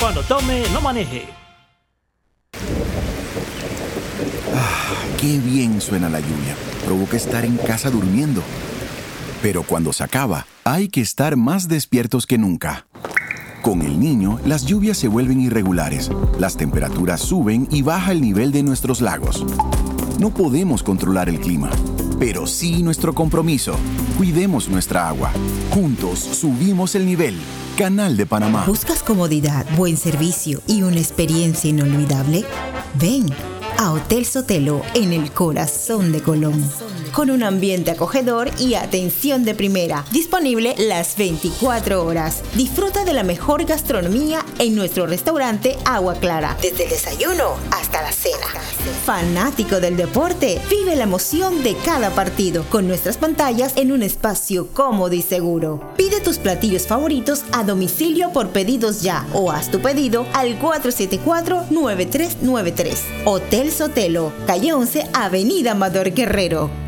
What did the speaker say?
Cuando tome, no maneje. Qué bien suena la lluvia. Provoca estar en casa durmiendo. Pero cuando se acaba, hay que estar más despiertos que nunca. Con el niño, las lluvias se vuelven irregulares, las temperaturas suben y baja el nivel de nuestros lagos. No podemos controlar el clima, pero sí nuestro compromiso. Cuidemos nuestra agua. Juntos subimos el nivel. Canal de Panamá. ¿Buscas comodidad, buen servicio y una experiencia inolvidable? Ven a Hotel Sotelo en el corazón de Colón. Con un ambiente acogedor y atención de primera, disponible las 24 horas. Disfruta de la mejor gastronomía en nuestro restaurante Agua Clara, desde el desayuno hasta la cena. Fanático del deporte, vive la emoción de cada partido con nuestras pantallas en un espacio cómodo y seguro. Pide tus platillos favoritos a domicilio por pedidos ya o haz tu pedido al 474-9393. Hotel Sotelo, calle 11, Avenida Amador Guerrero.